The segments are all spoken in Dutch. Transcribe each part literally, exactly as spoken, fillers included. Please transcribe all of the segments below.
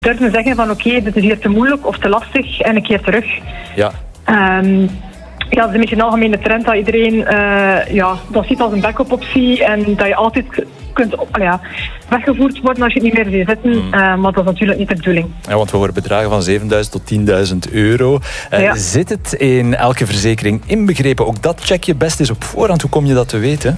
durven zeggen van oké, okay, dit is hier te moeilijk of te lastig en een keer terug. Ja. Um, ja, dat is een beetje een algemene trend dat iedereen uh, ja, dat ziet als een backup optie en dat je altijd kunt uh, ja, weggevoerd worden als je het niet meer ziet zitten. Mm. Uh, maar dat is natuurlijk niet de bedoeling. Ja, want we horen bedragen van zevenduizend tot tienduizend euro. Uh, ja. Zit het in elke verzekering inbegrepen? Ook dat check je best eens op voorhand. Hoe kom je dat te weten?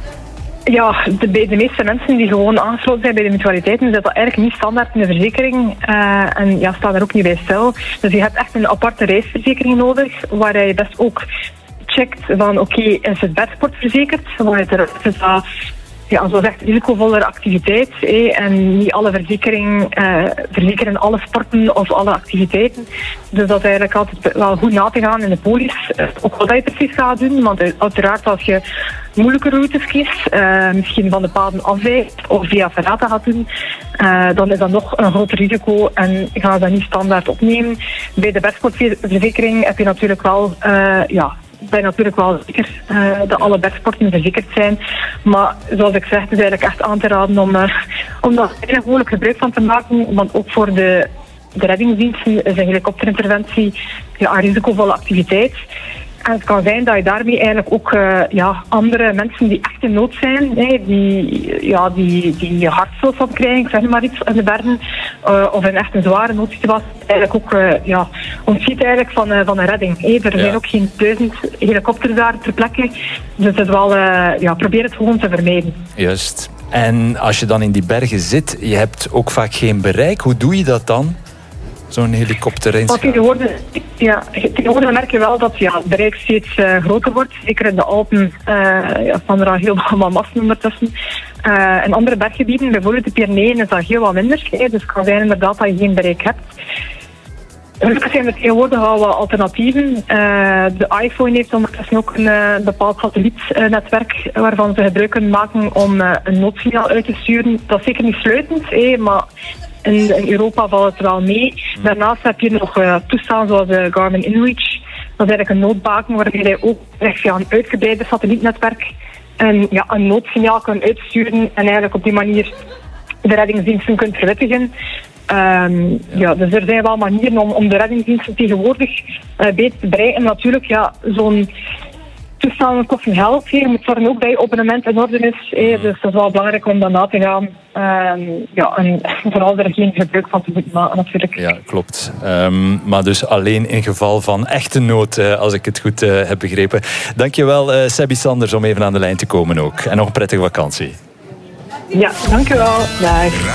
Ja, de, de meeste mensen die gewoon aangesloten zijn bij de mutualiteiten, zit dat eigenlijk niet standaard in de verzekering. Uh, en ja, staan er ook niet bij stil. Dus je hebt echt een aparte reisverzekering nodig, waar je best ook checkt van oké, okay, is het bedsport verzekerd? Waar je eruit is dat, ja, zoals echt risicovollere activiteit. Eh, en niet alle verzekeringen uh, verzekeren alle sporten of alle activiteiten. Dus dat is eigenlijk altijd wel goed na te gaan in de polis. Uh, ook wat je precies gaat doen, want uiteraard als je moeilijke routes kiest, uh, misschien van de paden afwijkt of via ferrata gaat doen, uh, dan is dat nog een groot risico en gaan ze dat niet standaard opnemen. Bij de bedsportverzekering heb je natuurlijk wel, uh, ja, ben je natuurlijk wel zeker uh, dat alle bedsporten verzekerd zijn. Maar zoals ik zeg, het is eigenlijk echt aan te raden om, uh, om daar weinig mogelijk gebruik van te maken, want ook voor de, de reddingsdiensten is een helikopterinterventie ja, een risicovolle activiteit. En het kan zijn dat je daarmee eigenlijk ook uh, ja, andere mensen die echt in nood zijn, hè, die, ja, die, die hartstilstand krijgen, ik zeg maar iets, in de bergen, uh, of in echt een zware noodsituatie, eigenlijk ook uh, ja, ontschiet eigenlijk van, uh, van een redding. Hè. Er zijn ja. ook geen duizend helikopters daar ter plekke, dus het is wel, uh, ja, probeer het gewoon te vermijden. Juist. En als je dan in die bergen zit, je hebt ook vaak geen bereik, hoe doe je dat dan? Zo'n helikopter eens. Tegenwoordig, ja, tegenwoordig merk je wel dat ja, het bereik steeds uh, groter wordt. Zeker in de Alpen uh, ja, staan er al heel wat massen ondertussen. Uh, in andere berggebieden, bijvoorbeeld de Pyreneeën, is dat heel wat minder. Hè, dus het kan zijn inderdaad dat je geen bereik hebt. Gelukkig zijn er tegenwoordig al wat alternatieven. Uh, de iPhone heeft ondertussen ook een uh, bepaald satellietnetwerk waarvan ze gebruik kunnen maken om uh, een noodsignaal uit te sturen. Dat is zeker niet sluitend, hè, maar in, in Europa valt het wel mee. Daarnaast heb je nog uh, toestellen zoals de Garmin InReach. Dat is eigenlijk een noodbaken waarmee je ook echt via een uitgebreide satellietnetwerk en, ja, een noodsignaal kan uitsturen en eigenlijk op die manier de reddingsdiensten kunt verwittigen. Um, ja, dus er zijn wel manieren om, om de reddingsdiensten tegenwoordig uh, beter te bereiken. Natuurlijk, ja, zo'n toestel kost geld. Je moet zorgen ook dat je abonnement in orde is. Eh, dus dat is wel belangrijk om dat na te gaan. Um, ja, en vooral er geen gebruik van te moeten maken, natuurlijk. Ja, klopt. Um, maar dus alleen in geval van echte nood, uh, als ik het goed uh, heb begrepen. Dankjewel, uh, Sebby Sanders, om even aan de lijn te komen ook. En nog een prettige vakantie. Ja, dankjewel. Dag.